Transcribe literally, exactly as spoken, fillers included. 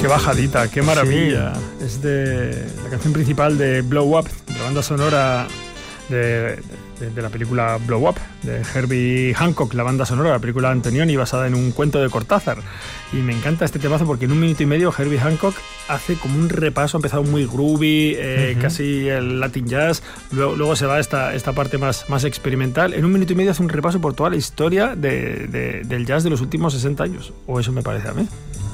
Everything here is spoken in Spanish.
bajadita, qué maravilla. Sí. Es de la canción principal de Blow Up, de la banda sonora de, de, de la película Blow Up, de Herbie Hancock, la banda sonora de la película Antonioni, basada en un cuento de Cortázar. Y me encanta este temazo porque en un minuto y medio Herbie Hancock hace como un repaso, ha empezado muy groovy, eh, uh-huh. casi el Latin jazz, luego, luego se va a esta, esta parte más, más experimental. En un minuto y medio hace un repaso por toda la historia de, de, del jazz de los últimos sesenta años, o eso me parece a mí.